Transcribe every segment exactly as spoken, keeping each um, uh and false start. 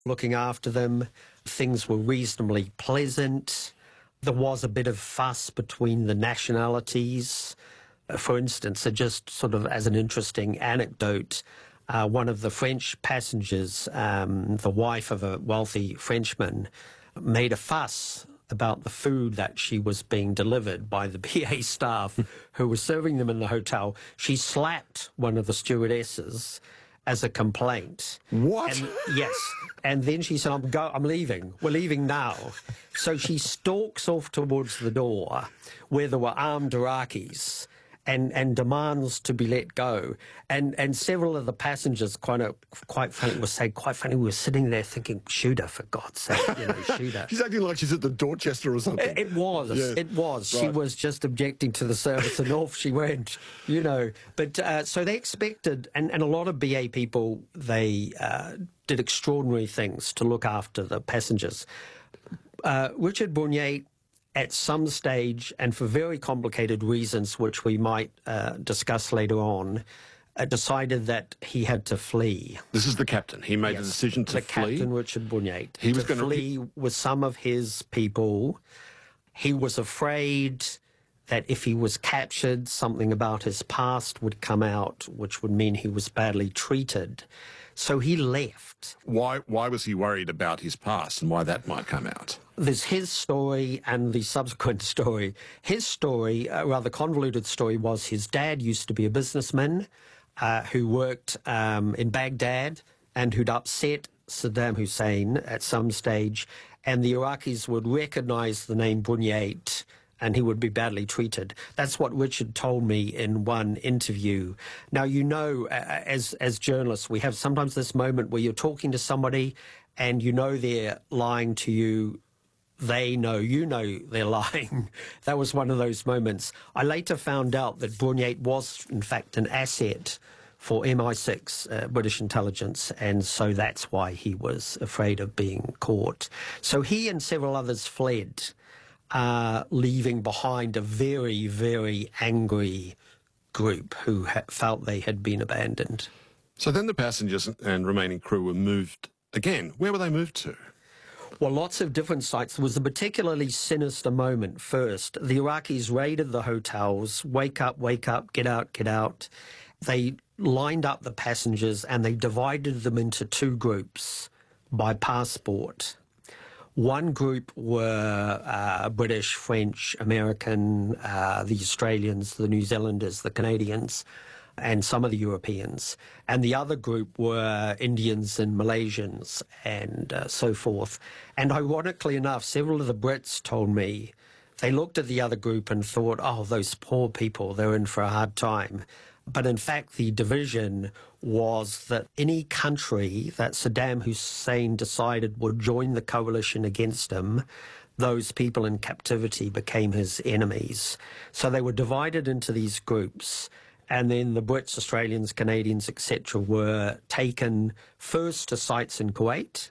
looking after them. Things were reasonably pleasant. There was a bit of fuss between the nationalities. Uh, For instance, uh, just sort of as an interesting anecdote, uh, one of the French passengers, um, the wife of a wealthy Frenchman, made a fuss about the food that she was being delivered by the B A staff who were serving them in the hotel. She slapped one of the stewardesses as a complaint. What? And, yes. And then she said, I'm, go- I'm leaving. We're leaving now. So she stalks off towards the door where there were armed Iraqis and, and demands to be let go. And and several of the passengers, quite, a, quite funny, were saying, quite funny, we were sitting there thinking, shoot her, for God's sake, you know, shoot her. She's acting like she's at the Dorchester or something. It, it was. Yeah. It was. She Right. was just objecting to the service and off she went, you know. But uh, so they expected, and, and a lot of B A people, they uh, did extraordinary things to look after the passengers. Uh, Richard Bournier, at some stage, and for very complicated reasons, which we might uh, discuss later on, uh, decided that he had to flee. This is the captain. He made the decision to the flee. Captain Richard Bournier. He to was gonna- flee with some of his people. He was afraid that if he was captured, something about his past would come out, which would mean he was badly treated. So he left. Why, why was he worried about his past and why that might come out? There's his story and the subsequent story. His story, a rather convoluted story, was his dad used to be a businessman uh, who worked um, in Baghdad and who'd upset Saddam Hussein at some stage, and the Iraqis would recognize the name Bunyait and he would be badly treated. That's what Richard told me in one interview. Now, you know, uh, as as journalists, we have sometimes this moment where you're talking to somebody and you know they're lying to you. They know, you know they're lying. That was one of those moments. I later found out that Bunyait was, in fact, an asset for M I six, uh, British intelligence, and so that's why he was afraid of being caught. So he and several others fled, uh, leaving behind a very, very angry group who ha- felt they had been abandoned. So then the passengers and remaining crew were moved again. Where were they moved to? Well, lots of different sites. There was a particularly sinister moment first. The Iraqis raided the hotels, wake up, wake up, get out, get out. They lined up the passengers and they divided them into two groups by passport. One group were uh, British, French, American, uh, the Australians, the New Zealanders, the Canadians, and some of the Europeans. And the other group were Indians and Malaysians and uh, so forth. And ironically enough, several of the Brits told me they looked at the other group and thought, oh, those poor people, they're in for a hard time. But in fact, the division was that any country that Saddam Hussein decided would join the coalition against him, those people in captivity became his enemies. So they were divided into these groups. And then the Brits, Australians, Canadians, et cetera were taken first to sites in Kuwait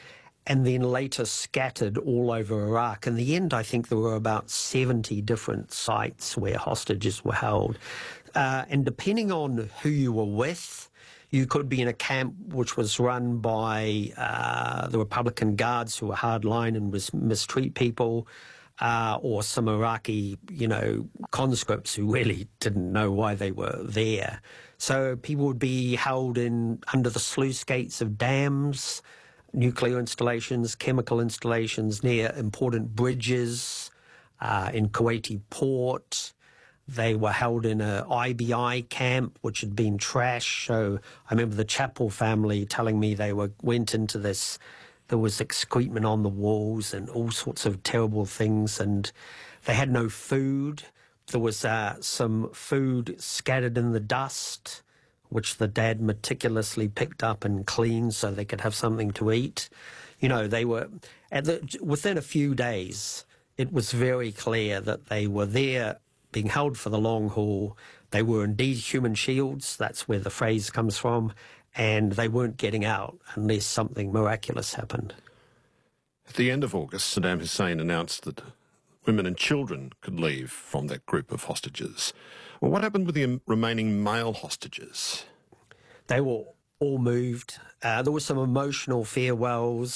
and then later scattered all over Iraq. In the end, I think there were about seventy different sites where hostages were held. Uh, and depending on who you were with, you could be in a camp which was run by uh, the Republican Guards who were hardline and was mistreat people, uh, or some Iraqi, you know, conscripts who really didn't know why they were there. So people would be held in under the sluice gates of dams, nuclear installations, chemical installations, near important bridges, uh, in Kuwaiti port. They were held in a I B I camp, which had been trashed. So I remember the Chappell family telling me they were went into this. There was excrement on the walls and all sorts of terrible things, and they had no food. There was uh, some food scattered in the dust, which the dad meticulously picked up and cleaned so they could have something to eat. You know, they were at the, within a few days. It was very clear that they were there, being held for the long haul. They were indeed human shields. That's where the phrase comes from. And they weren't getting out unless something miraculous happened. At the end of August, Saddam Hussein announced that women and children could leave from that group of hostages. Well, what happened with the remaining male hostages? They were all moved. Uh, there were some emotional farewells.